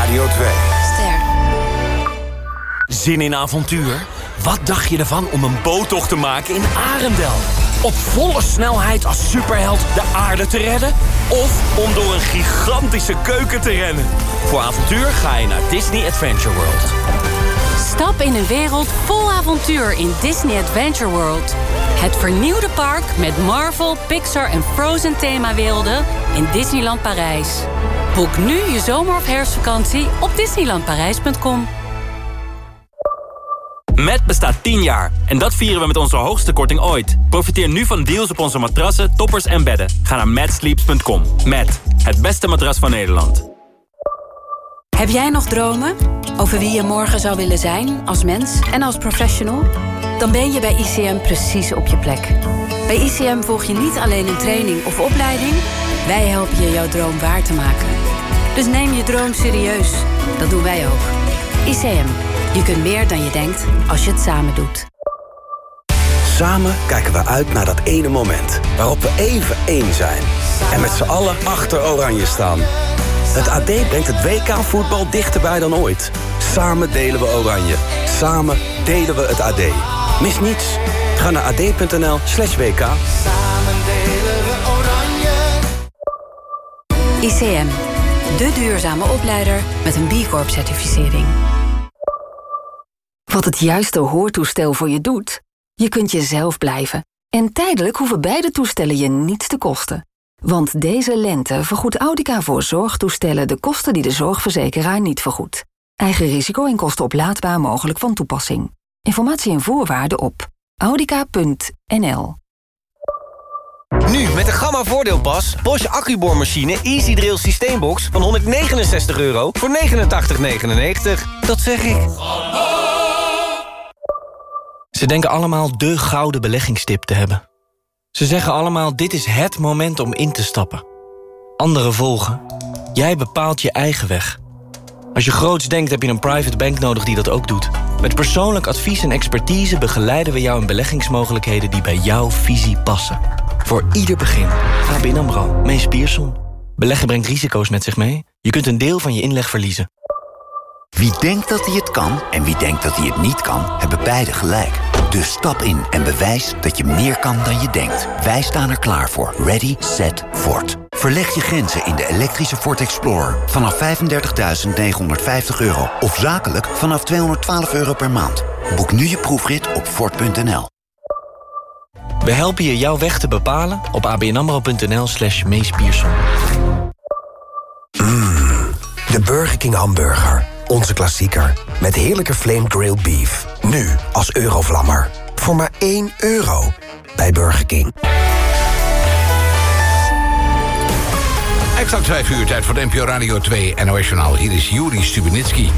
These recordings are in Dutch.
Radio 2. Ster. Zin in avontuur? Wat dacht je ervan om een boottocht te maken in Arendel? Op volle snelheid als superheld de aarde te redden? Of om door een gigantische keuken te rennen? Voor avontuur ga je naar Disney Adventure World. Stap in een wereld vol avontuur in Disney Adventure World. Het vernieuwde park met Marvel, Pixar en Frozen themawerelden in Disneyland Parijs. Boek nu je zomer- of herfstvakantie op disneylandparijs.com. Met bestaat 10 jaar en dat vieren we met onze hoogste korting ooit. Profiteer nu van deals op onze matrassen, toppers en bedden. Ga naar matsleeps.com. Met het beste matras van Nederland. Heb jij nog dromen over wie je morgen zou willen zijn als mens en als professional? Dan ben je bij ICM precies op je plek. Bij ICM volg je niet alleen een training of opleiding. Wij helpen je jouw droom waar te maken. Dus neem je droom serieus. Dat doen wij ook. ICM. Je kunt meer dan je denkt als je het samen doet. Samen kijken we uit naar dat ene moment waarop we even één zijn. En met z'n allen achter Oranje staan. Het AD brengt het WK voetbal dichterbij dan ooit. Samen delen we Oranje. Samen delen we het AD. Mis niets. Ga naar ad.nl/WK. Samen delen we Oranje. ICM. De duurzame opleider met een B Corp-certificering. Wat het juiste hoortoestel voor je doet? Je kunt jezelf blijven. En tijdelijk hoeven beide toestellen je niets te kosten. Want deze lente vergoedt Audica voor zorgtoestellen de kosten die de zorgverzekeraar niet vergoedt. Eigen risico en kosten oplaadbaar mogelijk van toepassing. Informatie en voorwaarden op audica.nl. Nu met de Gamma voordeelpas Bosch accuboormachine Easy Drill Systeembox van €169 voor €89,99. Dat zeg ik. Ze denken allemaal de gouden beleggingstip te hebben. Ze zeggen allemaal dit is het moment om in te stappen. Anderen volgen. Jij bepaalt je eigen weg. Als je groots denkt heb je een private bank nodig die dat ook doet. Met persoonlijk advies en expertise begeleiden we jou in beleggingsmogelijkheden die bij jouw visie passen. Voor ieder begin. ABN AMRO. Mees Pierson. Beleggen brengt risico's met zich mee. Je kunt een deel van je inleg verliezen. Wie denkt dat hij het kan en wie denkt dat hij het niet kan, hebben beide gelijk. Dus stap in en bewijs dat je meer kan dan je denkt. Wij staan er klaar voor. Ready, set, Ford. Verleg je grenzen in de elektrische Ford Explorer vanaf €35.950 of zakelijk vanaf €212 per maand. Boek nu je proefrit op Ford.nl. We helpen je jouw weg te bepalen op abnamro.nl/Mees Pierson. De Burger King hamburger. Onze klassieker. Met heerlijke flame grilled beef. Nu als Eurovlammer. Voor maar €1 bij Burger King. Exact 5 uur, tijd voor de NPO Radio 2 NOS Journaal. Hier is Juri Stubenitski.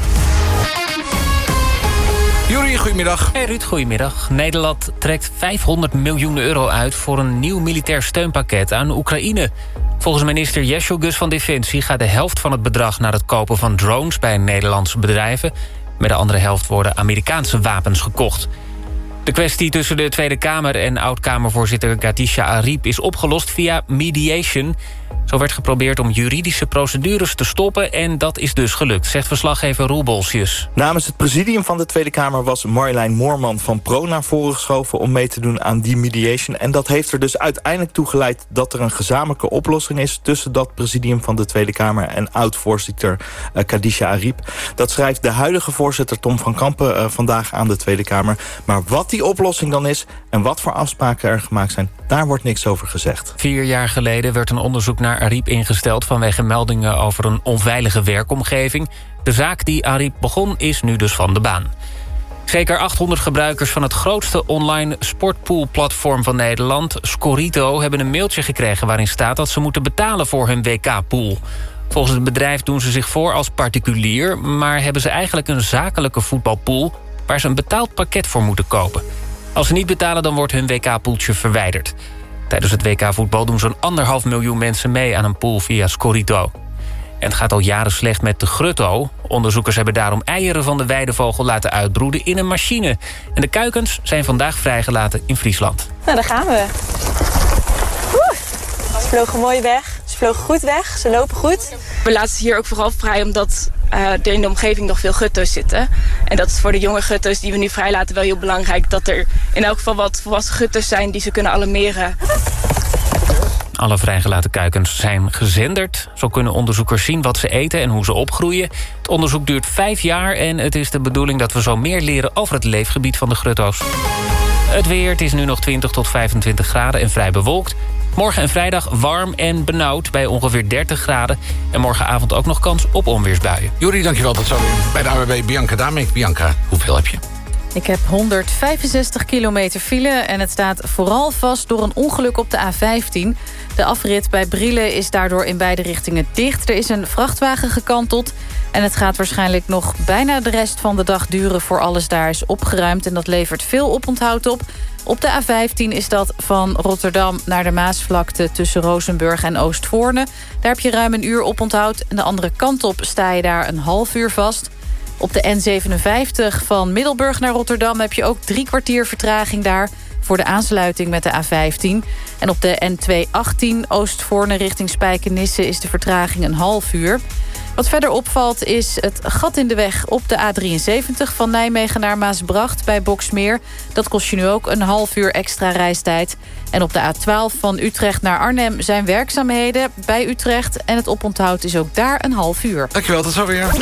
Juri, goedemiddag. Hey Ruud, goedemiddag. Nederland trekt €500 miljoen uit voor een nieuw militair steunpakket aan Oekraïne. Volgens minister Jesjogus van Defensie gaat de helft van het bedrag naar het kopen van drones bij Nederlandse bedrijven. Met de andere helft worden Amerikaanse wapens gekocht. De kwestie tussen de Tweede Kamer en oud-Kamervoorzitter Khadija Arib is opgelost via mediation. Zo werd geprobeerd om juridische procedures te stoppen en dat is dus gelukt, zegt verslaggever Roel Bolsius. Namens het presidium van de Tweede Kamer was Marjolein Moorman van Pro naar voren geschoven om mee te doen aan die mediation. En dat heeft er dus uiteindelijk toe geleid dat er een gezamenlijke oplossing is tussen dat presidium van de Tweede Kamer en oud-voorzitter Khadija Arib. Dat schrijft de huidige voorzitter Tom van Kampen vandaag aan de Tweede Kamer. Maar wat die oplossing dan is en wat voor afspraken er gemaakt zijn, daar wordt niks over gezegd. 4 jaar geleden werd een onderzoek naar Arib ingesteld vanwege meldingen over een onveilige werkomgeving. De zaak die Arib begon is nu dus van de baan. Zeker 800 gebruikers van het grootste online sportpoolplatform van Nederland, Scorito, hebben een mailtje gekregen waarin staat dat ze moeten betalen voor hun WK-pool. Volgens het bedrijf doen ze zich voor als particulier, maar hebben ze eigenlijk een zakelijke voetbalpool waar ze een betaald pakket voor moeten kopen. Als ze niet betalen, dan wordt hun WK-poeltje verwijderd. Tijdens het WK-voetbal doen zo'n 1,5 miljoen mensen mee aan een pool via Scorito. En het gaat al jaren slecht met de grutto. Onderzoekers hebben daarom eieren van de weidevogel laten uitbroeden in een machine. En de kuikens zijn vandaag vrijgelaten in Friesland. Nou, daar gaan we. Ze vlogen mooi weg. Ze vlogen goed weg, ze lopen goed. We laten ze hier ook vooral vrij omdat er in de omgeving nog veel gutto's zitten. En dat is voor de jonge gutto's die we nu vrijlaten wel heel belangrijk... dat er in elk geval wat volwassen gutto's zijn die ze kunnen alarmeren. Alle vrijgelaten kuikens zijn gezenderd. Zo kunnen onderzoekers zien wat ze eten en hoe ze opgroeien. Het onderzoek duurt 5 jaar en het is de bedoeling dat we zo meer leren over het leefgebied van de grutto's. Het weer, het is nu nog 20 tot 25 graden en vrij bewolkt. Morgen en vrijdag warm en benauwd bij ongeveer 30 graden. En morgenavond ook nog kans op onweersbuien. Juri, dankjewel. Tot zo weer bij de AWB Bianca Damek. Bianca, hoeveel heb je? Ik heb 165 kilometer file en het staat vooral vast door een ongeluk op de A15. De afrit bij Brielen is daardoor in beide richtingen dicht. Er is een vrachtwagen gekanteld en het gaat waarschijnlijk nog bijna de rest van de dag duren... voor alles daar is opgeruimd en dat levert veel oponthoud op. Op de A15 is dat van Rotterdam naar de Maasvlakte tussen Rozenburg en Oostvoorne. Daar heb je ruim een uur oponthoud en de andere kant op sta je daar een half uur vast... Op de N57 van Middelburg naar Rotterdam heb je ook 3 kwartier vertraging daar... voor de aansluiting met de A15. En op de N218 Oostvoorne richting Spijkenisse is de vertraging een half uur. Wat verder opvalt is het gat in de weg op de A73... van Nijmegen naar Maasbracht bij Boxmeer. Dat kost je nu ook een half uur extra reistijd. En op de A12 van Utrecht naar Arnhem zijn werkzaamheden bij Utrecht... en het oponthoud is ook daar een half uur. Dankjewel, tot zo weer.